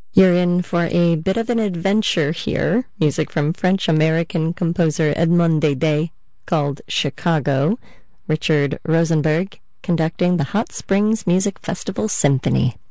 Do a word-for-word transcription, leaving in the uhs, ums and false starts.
You're in for a bit of an adventure here. Music from French-American composer Edmond Dede, called Chicago. Richard Rosenberg conducting the Hot Springs Music Festival Symphony.